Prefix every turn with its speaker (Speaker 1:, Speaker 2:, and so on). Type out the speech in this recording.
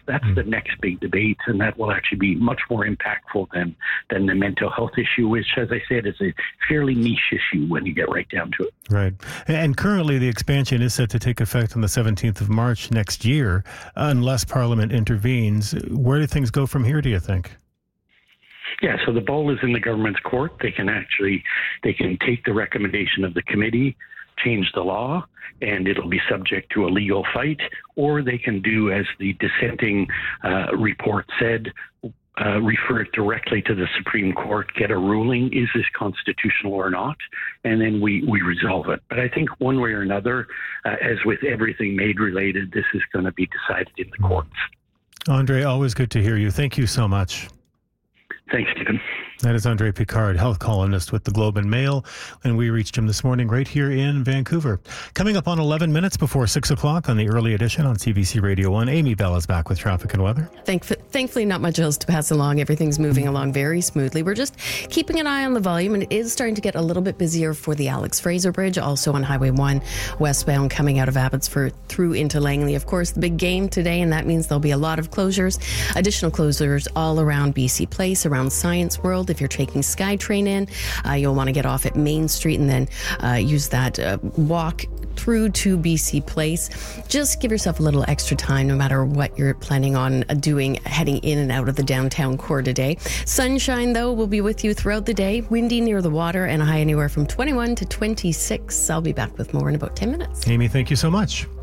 Speaker 1: That's the next big debate, and that will actually be much more impactful than the mental health issue, which, as I said, is a fairly niche issue when you get right down to it.
Speaker 2: Right. And currently the expansion is set to take effect on the 17th of March next year, unless Parliament intervenes. Where do things go from here, do you think?
Speaker 1: Yeah, so the ball is in the government's court. They can take the recommendation of the committee, change the law, and it'll be subject to a legal fight, or they can do as the dissenting report said, refer it directly to the Supreme Court, get a ruling, is this constitutional or not, and then we resolve it. But I think one way or another, as with everything MAID related, this is going to be decided in the courts.
Speaker 2: Andre, always good to hear you. Thank you so much.
Speaker 1: Thanks, Stephen.
Speaker 2: That is Andre Picard, health columnist with the Globe and Mail, and we reached him this morning right here in Vancouver. Coming up on 11 minutes before 6 o'clock on the early edition on CBC Radio 1, Amy Bell is back with traffic and weather.
Speaker 3: Thankfully, not much else to pass along. Everything's moving along very smoothly. We're just keeping an eye on the volume, and it is starting to get a little bit busier for the Alex Fraser Bridge, also on Highway 1 westbound coming out of Abbotsford through into Langley. Of course, the big game today, and that means there'll be a lot of closures, additional closures all around BC Place, around Science World. If you're taking SkyTrain in, you'll want to get off at Main Street and then use that walk through to BC Place. Just give yourself a little extra time no matter what you're planning on doing, heading in and out of the downtown core today. Sunshine, though, will be with you throughout the day. Windy near the water and a high anywhere from 21 to 26. I'll be back with more in about 10 minutes.
Speaker 2: Amy, thank you so much.